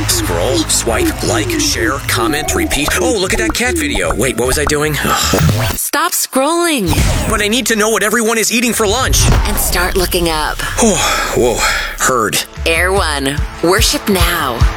Scroll, swipe, like, share, comment, repeat. Oh, look at that cat video. Wait, what was I doing? Stop scrolling But I need to know what everyone is eating for lunch. and start looking up. Whoa, heard. Air One. Worship now.